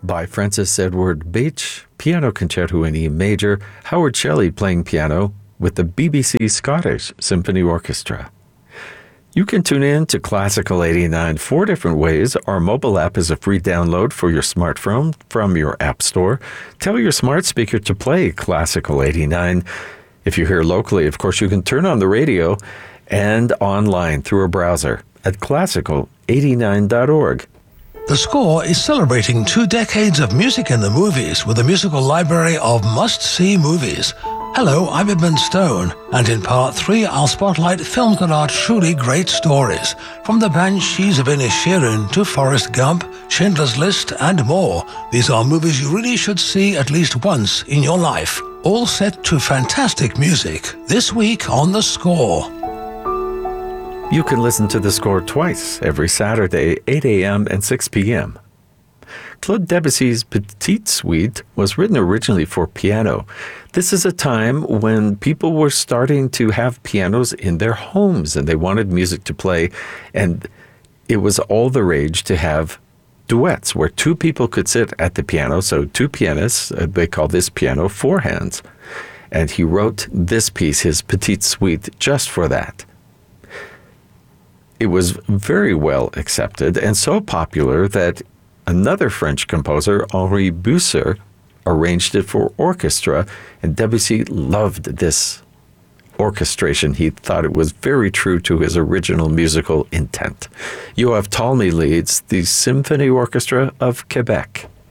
by Francis Edward Bache, Piano Concerto in E major, Howard Shelley playing piano with the BBC Scottish Symphony Orchestra. You can tune in to Classical 89 4 different ways. Our mobile app is a free download for your smartphone from your app store. Tell your smart speaker to play Classical 89. If you're here locally, of course, you can turn on the radio and online through a browser at classical89.org. The Score is celebrating 2 decades of music in the movies with a musical library of must-see movies. Hello, I'm Edmund Stone, and in part 3 I'll spotlight films that are truly great stories. From The Banshees of Inisherin to Forrest Gump, Schindler's List, and more. These are movies you really should see at least once in your life. All set to fantastic music. This week on The Score. You can listen to The Score twice, every Saturday, 8 a.m. and 6 p.m. Claude Debussy's Petite Suite was written originally for piano. This is a time when people were starting to have pianos in their homes and they wanted music to play, and it was all the rage to have duets where 2 people could sit at the piano, so 2 pianists, they call this piano 4 hands. And he wrote this piece, his Petite Suite, just for that. It was very well accepted and so popular that another French composer, Henri Bucer, arranged it for orchestra, and Debussy loved this orchestration. He thought it was very true to his original musical intent. Yoav Talmy leads the Symphony Orchestra of Quebec.